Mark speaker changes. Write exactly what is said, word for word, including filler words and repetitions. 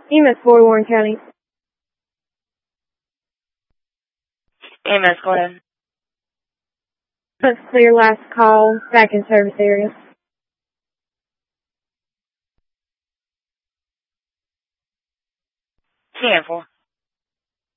Speaker 1: E M S four, Warren County.
Speaker 2: E M S, go ahead.
Speaker 1: Let's clear last call, back in service area.
Speaker 2: ten four.